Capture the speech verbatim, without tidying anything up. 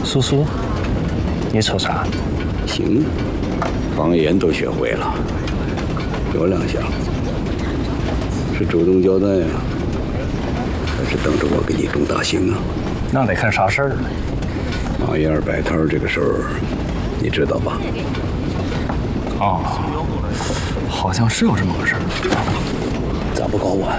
叔叔，你瞅啥？ 行，方言都学会了，有两下。是主动交代啊，还是等着我给你动大刑啊？ 那得看啥事儿了。 马燕摆摊这个事儿，你知道吧？ 哦，好像是有这么个事儿。 咋不搞完？